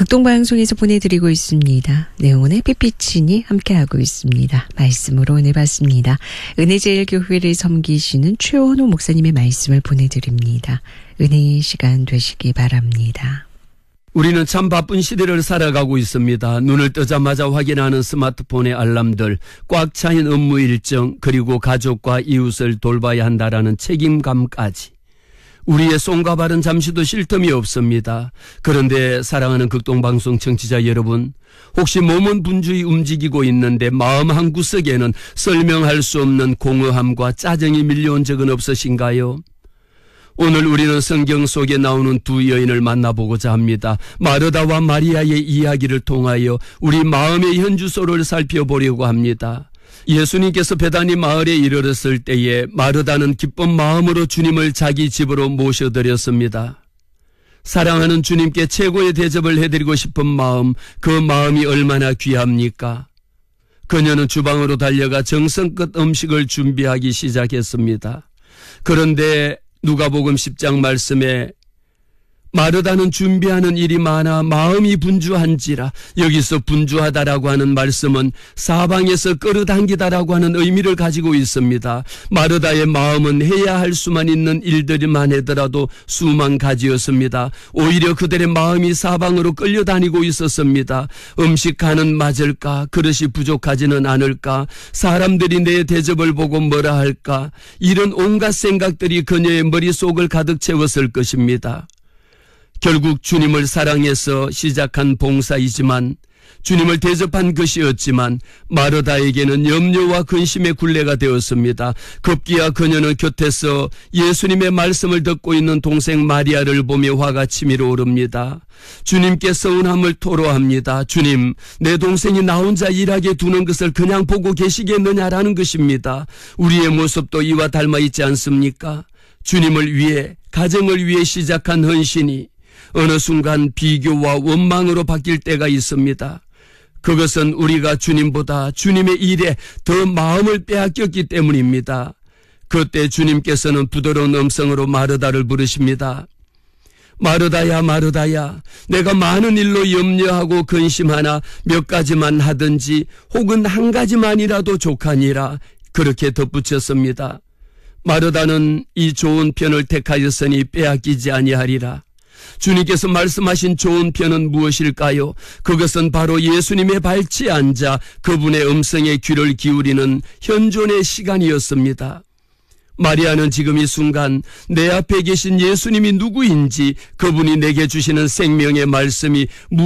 극동방송에서 보내드리고 있습니다. 네, 오늘 삐삐친이 함께하고 있습니다. 말씀으로 오늘 봤습니다. 은혜제일교회를 섬기시는 최원호 목사님의 말씀을 보내드립니다. 은혜의 시간 되시기 바랍니다. 우리는 참 바쁜 시대를 살아가고 있습니다. 눈을 뜨자마자 확인하는 스마트폰의 알람들, 꽉 차인 업무 일정, 그리고 가족과 이웃을 돌봐야 한다라는 책임감까지. 우리의 손과 발은 잠시도 쉴 틈이 없습니다. 그런데 사랑하는 극동방송 청취자 여러분, 혹시 몸은 분주히 움직이고 있는데 마음 한구석에는 설명할 수 없는 공허함과 짜증이 밀려온 적은 없으신가요? 오늘 우리는 성경 속에 나오는 두 여인을 만나보고자 합니다. 마르다와 마리아의 이야기를 통하여 우리 마음의 현주소를 살펴보려고 합니다. 예수님께서 베다니 마을에 이르렀을 때에 마르다는 기쁜 마음으로 주님을 자기 집으로 모셔드렸습니다. 사랑하는 주님께 최고의 대접을 해드리고 싶은 마음, 그 마음이 얼마나 귀합니까? 그녀는 주방으로 달려가 정성껏 음식을 준비하기 시작했습니다. 그런데 누가복음 10장 말씀에 마르다는 준비하는 일이 많아 마음이 분주한지라, 여기서 분주하다라고 하는 말씀은 사방에서 끌어당기다라고 하는 의미를 가지고 있습니다. 마르다의 마음은 해야 할 수만 있는 일들만 하더라도 수만 가지였습니다. 오히려 그들의 마음이 사방으로 끌려다니고 있었습니다. 음식 간은 맞을까? 그릇이 부족하지는 않을까? 사람들이 내 대접을 보고 뭐라 할까? 이런 온갖 생각들이 그녀의 머릿속을 가득 채웠을 것입니다. 결국 주님을 사랑해서 시작한 봉사이지만, 주님을 대접한 것이었지만 마르다에게는 염려와 근심의 굴레가 되었습니다. 급기야 그녀는 곁에서 예수님의 말씀을 듣고 있는 동생 마리아를 보며 화가 치밀어 오릅니다. 주님께 서운함을 토로합니다. 주님, 내 동생이 나 혼자 일하게 두는 것을 그냥 보고 계시겠느냐라는 것입니다. 우리의 모습도 이와 닮아 있지 않습니까? 주님을 위해, 가정을 위해 시작한 헌신이 어느 순간 비교와 원망으로 바뀔 때가 있습니다. 그것은 우리가 주님보다 주님의 일에 더 마음을 빼앗겼기 때문입니다. 그때 주님께서는 부드러운 음성으로 마르다를 부르십니다. 마르다야, 마르다야, 내가 많은 일로 염려하고 근심하나 몇 가지만 하든지 혹은 한 가지만이라도 족하니라. 그렇게 덧붙였습니다. 마르다는 이 좋은 편을 택하였으니 빼앗기지 아니하리라. 주님께서 말씀하신 좋은 편은 무엇일까요? 그것은 바로 예수님의 발치에 앉아 그분의 음성에 귀를 기울이는 현존의 시간이었습니다. 마리아는 지금 이 순간 내 앞에 계신 예수님이 누구인지, 그분이 내게 주시는 생명의 말씀이